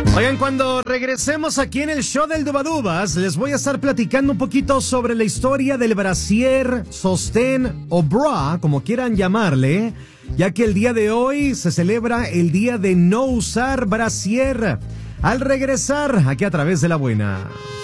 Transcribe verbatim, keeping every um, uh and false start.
Oigan, cuando regresemos aquí en el show del Dubadubas, les voy a estar platicando un poquito sobre la historia del brasier, sostén o bra, como quieran llamarle, ya que el día de hoy se celebra el día de no usar brasier. Al regresar, aquí a través de La Buena.